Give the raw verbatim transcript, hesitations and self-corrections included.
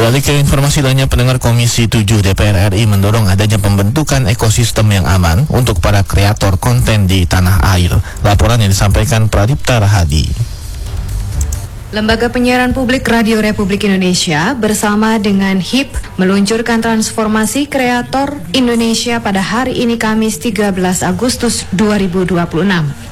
Beralih ke informasi lainnya, pendengar, Komisi tujuh D P R R I mendorong adanya pembentukan ekosistem yang aman untuk para kreator konten di tanah air. Laporan yang disampaikan Pradipta Rahadi. Lembaga Penyiaran Publik Radio Republik Indonesia bersama dengan H I P meluncurkan transformasi kreator Indonesia pada hari ini Kamis tiga belas Agustus dua ribu dua puluh enam.